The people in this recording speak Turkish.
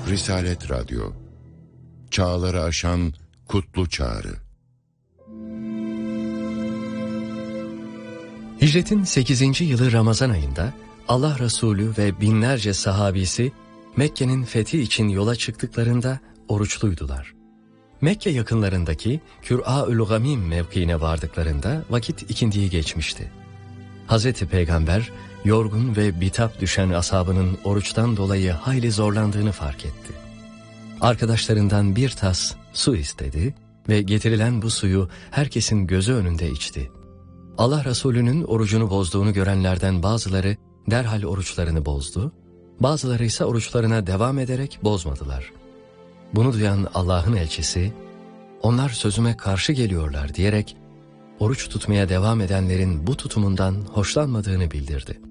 Risalet Radyo, çağları aşan kutlu çağrı. Hicretin 8. yılı Ramazan ayında Allah Resulü ve binlerce sahabisi Mekke'nin fethi için yola çıktıklarında oruçluydular. Mekke yakınlarındaki Kür'â-ül Gamîm mevkiine vardıklarında vakit ikindiyi geçmişti. Hazreti Peygamber yorgun ve bitap düşen ashabının oruçtan dolayı hayli zorlandığını fark etti. Arkadaşlarından bir tas su istedi ve getirilen bu suyu herkesin gözü önünde içti. Allah Resulü'nün orucunu bozduğunu görenlerden bazıları derhal oruçlarını bozdu, bazıları ise oruçlarına devam ederek bozmadılar. Bunu duyan Allah'ın elçisi, "Onlar sözüme karşı geliyorlar" diyerek oruç tutmaya devam edenlerin bu tutumundan hoşlanmadığını bildirdi.